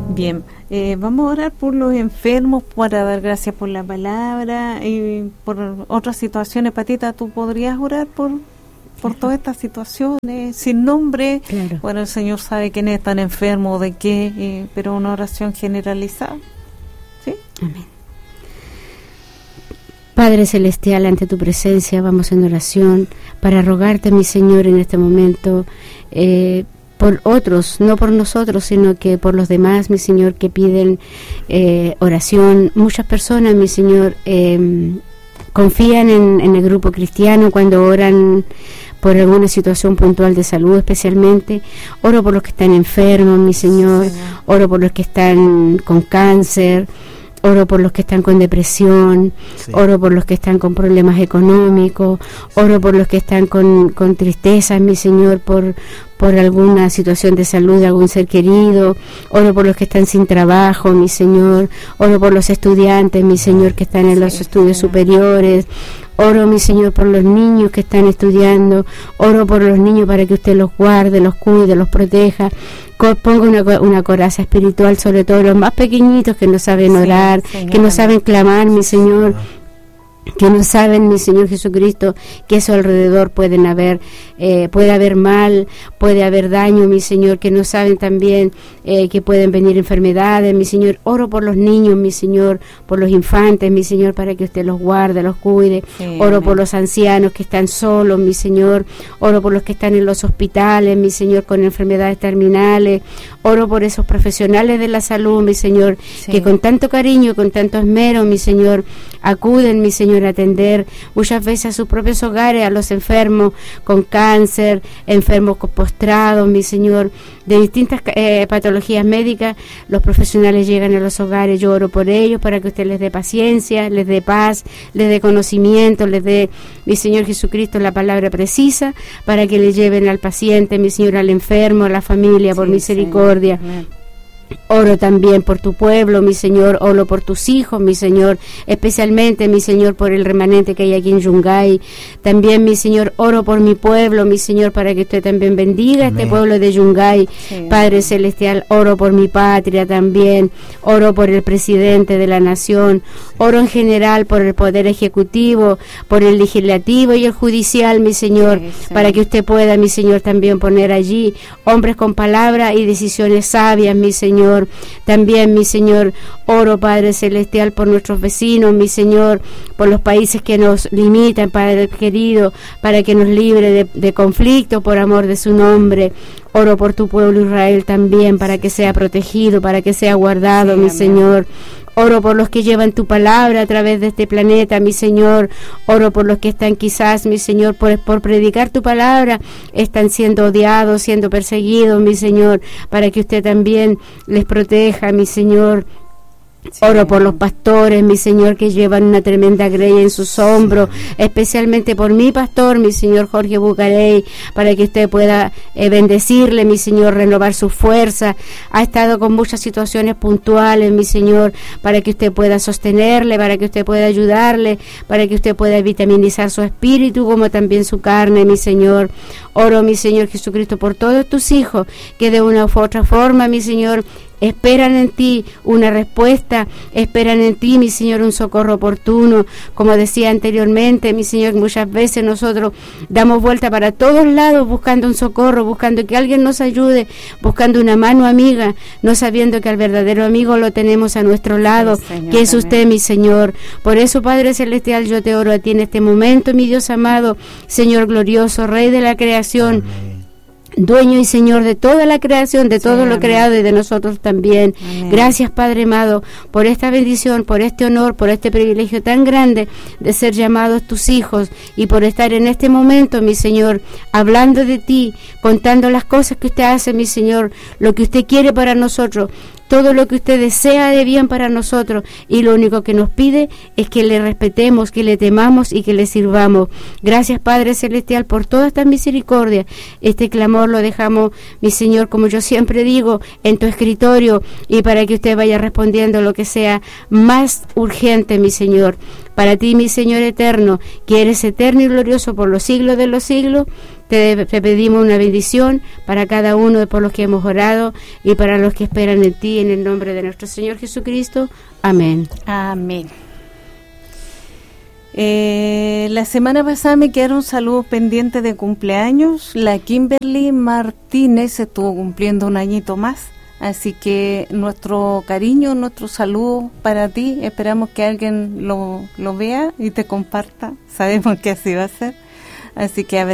Bien, vamos a orar por los enfermos, para dar gracias por la palabra y por otras situaciones. Patita, ¿tú podrías orar por todas estas situaciones sin nombre? Claro. Bueno, el Señor sabe quiénes están enfermos, de qué, pero una oración generalizada. ¿Sí? Amén. Padre Celestial, ante tu presencia vamos en oración para rogarte, mi Señor, en este momento, por otros, no por nosotros, sino que por los demás, mi Señor, que piden oración. Muchas personas, mi Señor, confían en el grupo cristiano cuando oran por alguna situación puntual de salud, especialmente. Oro por los que están enfermos, mi Señor. Sí. Oro por los que están con cáncer. Oro por los que están con depresión, sí. Oro por los que están con problemas económicos, oro por los que están con tristezas, mi Señor, por alguna situación de salud de algún ser querido. Oro por los que están sin trabajo, mi Señor. Oro por los estudiantes, mi Señor, que están en los estudios superiores. Oro, mi Señor, por los niños que están estudiando. Oro por los niños para que usted los guarde, los cuide, los proteja. Ponga una coraza espiritual sobre todo los más pequeñitos que no saben orar, Señor, que no saben clamar, mi Señor, que no saben, mi Señor Jesucristo, que a su alrededor puede haber mal, puede haber daño, mi Señor, que no saben también que pueden venir enfermedades, mi Señor. Oro por los niños, mi Señor, por los infantes, mi Señor, para que usted los guarde, los cuide. Sí, oro amén. Por los ancianos que están solos, mi Señor. Oro por los que están en los hospitales, mi Señor, con enfermedades terminales. Oro por esos profesionales de la salud, mi Señor, sí, que con tanto cariño, con tanto esmero, mi Señor, acuden, mi Señor, a atender muchas veces a sus propios hogares, a los enfermos con cáncer, enfermos postrados, mi Señor, de distintas patologías médicas. Los profesionales llegan a los hogares, yo oro por ellos para que usted les dé paciencia, les dé paz, les dé conocimiento, les dé, mi Señor Jesucristo, la palabra precisa para que le lleven al paciente, mi Señor, al enfermo, a la familia, por misericordia. Sí, oro también por tu pueblo, mi Señor. Oro por tus hijos, mi Señor, especialmente, mi Señor, por el remanente que hay aquí en Yungay. También, mi Señor, oro por mi pueblo, mi Señor, para que usted también bendiga Amén. Este pueblo de Yungay. Sí, Padre Celestial, oro por mi patria también. Oro por el presidente de la nación. Oro en general por el poder ejecutivo, por el legislativo y el judicial, mi Señor, sí, para que usted pueda, mi Señor, también poner allí hombres con palabra y decisiones sabias, mi Señor. También, mi Señor, oro, Padre Celestial, por nuestros vecinos, mi Señor, por los países que nos limitan, Padre querido, para que nos libre de conflicto por amor de su nombre. Oro por tu pueblo Israel también, para que sea protegido, para que sea guardado, sí, mi amén. Señor. Oro por los que llevan tu palabra a través de este planeta, mi Señor. Oro por los que están quizás, mi Señor, por predicar tu palabra, están siendo odiados, siendo perseguidos, mi Señor, para que usted también les proteja, mi Señor. Sí. Oro por los pastores, mi Señor, que llevan una tremenda grey en sus hombros, sí, especialmente por mi pastor, mi Señor Jorge Bucarey, para que usted pueda bendecirle, mi Señor, renovar su fuerza. Ha estado con muchas situaciones puntuales, mi Señor, para que usted pueda sostenerle, para que usted pueda ayudarle, para que usted pueda vitaminizar su espíritu como también su carne, mi Señor. Oro, mi Señor Jesucristo, por todos tus hijos que de una u otra forma, mi Señor, esperan en ti una respuesta, esperan en ti, mi Señor, un socorro oportuno. Como decía anteriormente, mi Señor, muchas veces nosotros damos vuelta para todos lados buscando un socorro, buscando que alguien nos ayude, buscando una mano amiga, no sabiendo que al verdadero amigo lo tenemos a nuestro lado, sí, Señor, que es usted, mi Señor. Por eso, Padre Celestial, yo te oro a ti en este momento, mi Dios amado, Señor glorioso, Rey de la creación, amén. Dueño y Señor de toda la creación, de todo, sí, lo amén. Creado y de nosotros también. Amén. Gracias, Padre amado, por esta bendición, por este honor, por este privilegio tan grande de ser llamados tus hijos y por estar en este momento, mi Señor, hablando de ti, contando las cosas que usted hace, mi Señor, lo que usted quiere para nosotros. Todo lo que usted desea de bien para nosotros, y lo único que nos pide es que le respetemos, que le temamos y que le sirvamos. Gracias, Padre Celestial, por toda esta misericordia. Este clamor lo dejamos, mi Señor, como yo siempre digo, en tu escritorio, y para que usted vaya respondiendo lo que sea más urgente, mi Señor. Para ti, mi Señor eterno, que eres eterno y glorioso por los siglos de los siglos, te pedimos una bendición para cada uno por los que hemos orado y para los que esperan en ti, en el nombre de nuestro Señor Jesucristo. Amén. Amén. La semana pasada me quedaron saludos pendientes de cumpleaños. La Kimberly Martínez estuvo cumpliendo un añito más, así que nuestro cariño, nuestro saludo para ti. Esperamos que alguien lo vea y te comparta. Sabemos que así va a ser, así que